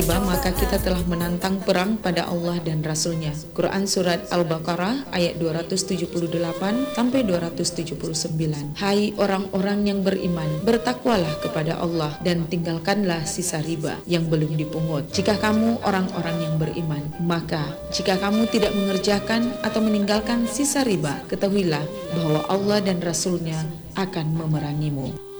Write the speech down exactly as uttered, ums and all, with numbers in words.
maka kita telah menantang perang pada Allah dan Rasul-Nya. Quran Surat Al-Baqarah ayat dua ratus tujuh puluh delapan sampai dua ratus tujuh puluh sembilan. Hai orang-orang yang beriman, bertakwalah kepada Allah dan tinggalkanlah sisa riba yang belum dipungut. Jika kamu orang-orang yang beriman, maka jika kamu tidak mengerjakan atau meninggalkan sisa riba, ketahuilah bahwa Allah dan Rasul-Nya akan memerangimu.